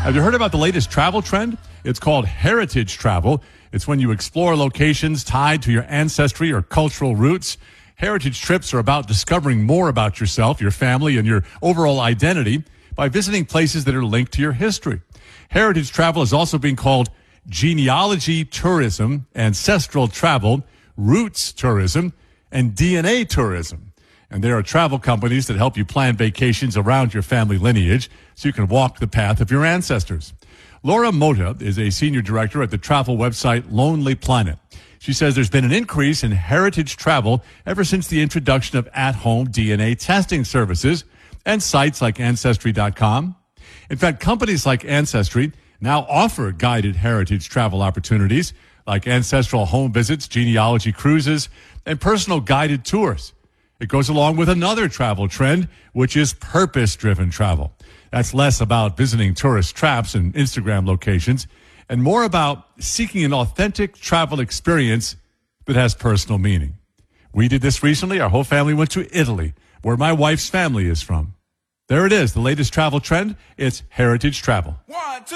Have you heard about the latest travel trend? It's called heritage travel. It's when you explore locations tied to your ancestry or cultural roots. Heritage trips are about discovering more about yourself, your family, and your overall identity by visiting places that are linked to your history. Heritage travel is also being called genealogy tourism, ancestral travel, roots tourism, and DNA tourism. And there are travel companies that help you plan vacations around your family lineage so you can walk the path of your ancestors. Laura Mota is a senior director at the travel website Lonely Planet. She says there's been an increase in heritage travel ever since the introduction of at-home DNA testing services and sites like Ancestry.com. In fact, companies like Ancestry now offer guided heritage travel opportunities like ancestral home visits, genealogy cruises, and personal guided tours. It goes along with another travel trend, which is purpose-driven travel. That's less about visiting tourist traps and Instagram locations and more about seeking an authentic travel experience that has personal meaning. We did this recently. Our whole family went to Italy, where my wife's family is from. There it is, the latest travel trend. It's heritage travel.